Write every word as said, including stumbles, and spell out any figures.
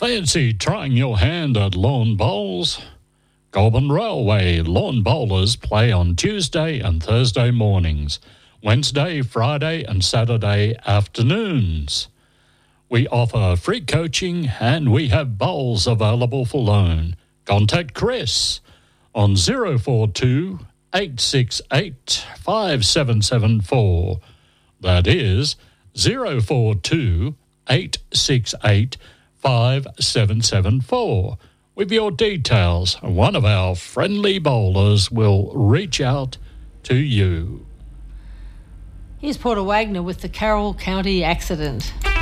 Fancy trying your hand at lawn bowls? Goulburn Railway lawn bowlers play on Tuesday and Thursday mornings, Wednesday, Friday and Saturday afternoons. We offer free coaching and we have bowls available for loan. Contact Chris on zero four two, eight six eight, five seven seven four. That is zero four two, eight six eight, five seven seven four. With your details, one of our friendly bowlers will reach out to you. Here's Porter Wagner with the Carroll County accident.